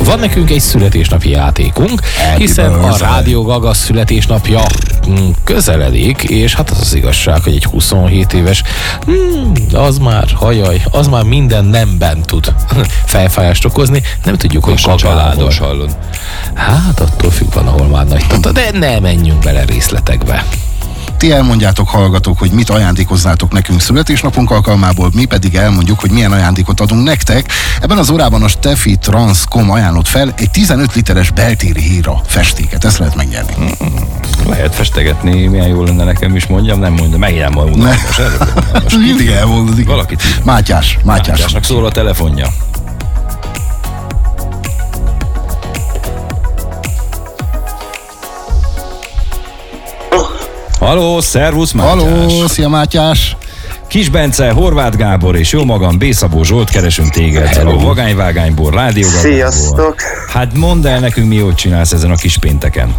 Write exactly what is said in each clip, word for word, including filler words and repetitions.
Van nekünk egy születésnapi játékunk, hiszen a Rádió Gaga születésnapja közeledik, és hát az az igazság, hogy egy huszonhét éves, hmm, az már, hajaj, az már minden nemben tud fejfájást okozni, nem tudjuk, hogy a családon. Hát attól függ, van, ahol már nagy tata, de ne menjünk bele részletekbe. Ti elmondjátok, hallgatók, hogy mit ajándékoznátok nekünk születésnapunk alkalmából, mi pedig elmondjuk, hogy milyen ajándékot adunk nektek. Ebben az órában a Steffi Trans pont com ajánlott fel egy tizenöt literes beltéri héra festéket. Ezt lehet megnyerni. Mm, lehet festegetni, milyen jó lenne, nekem is mondjam, nem mondja, megint nem mondom. Ne. Most mindig elmondod. Valakit hívom. Mátyás, Mátyás. Mátyásnak szól a telefonja. Halló, szervusz Mátyás! Halló, szia Mátyás! Kis Bence, Horváth Gábor és jó magam, B. Szabó Zsolt keresünk téged. Hello. A Vagányvágányból, Rádió Gagából. Sziasztok! Hát mondd el nekünk, mi jót csinálsz ezen a kis pénteken.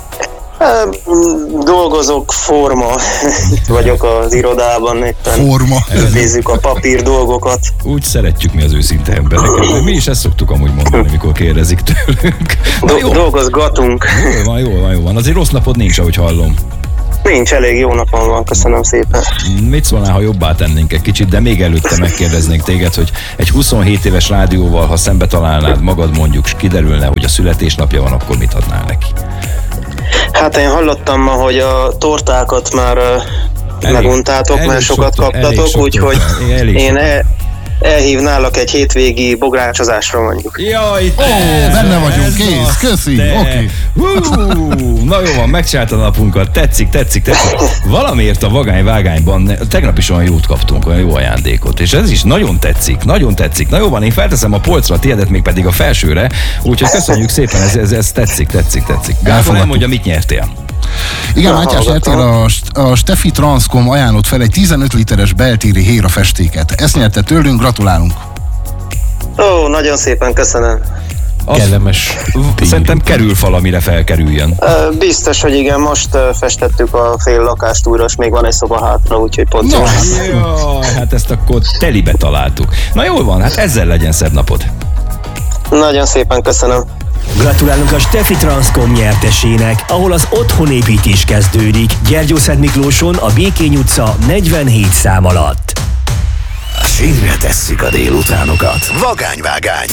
Dolgozok, forma. Vagyok az irodában éppen. Forma. Nézzük a papír dolgokat. Úgy szeretjük mi az őszinte embereket, de mi is ezt szoktuk amúgy mondani, mikor kérdezik tőlünk. Do- dolgozgatunk. Jó van, jó van, jó van. Azért rossz napod nincs, ahogy hallom. Nincs, elég jó napom van, köszönöm szépen. Mit szólnál, ha jobbá tennénk egy kicsit, de még előtte megkérdeznék téged, hogy egy huszonhét éves rádióval, ha szembe találnád magad mondjuk, és kiderülne, hogy a születésnapja van, akkor mit adnál neki? Hát én hallottam ma, hogy a tortákat már elég, meguntátok, mert sokat sok, kaptatok, úgyhogy én el, elhívnálak egy hétvégi bográcsozásra mondjuk. Jaj, te, oh, benne vagyunk, kész, köszi, oké. Okay. Uh, na jó van, megcsinálta a napunkat, tetszik, tetszik, tetszik. Valamiért a Vagányvágányban tegnap is olyan jót kaptunk, olyan jó ajándékot, és ez is nagyon tetszik, nagyon tetszik. Na jó van, én felteszem a polcra, a tiédet még pedig a felsőre, úgyhogy köszönjük szépen, ez, ez, ez tetszik, tetszik, tetszik. Gábor, nem mondja, mit nyertél? Igen, Mátyás, nyertél a, a Steffi Trans pont com ajánlott fel egy tizenöt literes beltéri héra festéket. Ezt nyerte tőlünk, gratulálunk. Ó, nagyon szépen köszönöm. Kellemes. Szerintem kerül valamire felkerüljön. Biztos, hogy igen, most festettük a fél lakást újra, és még van egy szoba hátra, úgyhogy pont jó. Jaj, hát ezt akkor telibe találtuk. Na jól van, hát ezzel legyen szebb napod. Nagyon szépen köszönöm. Gratulálunk a Steffi Trans pont com nyertesének, ahol az otthonépítés kezdődik. Gyergyószentmiklóson, a Békény utca negyvenhét szám alatt. Sínre tesszük a délutánokat. Vagányvágány.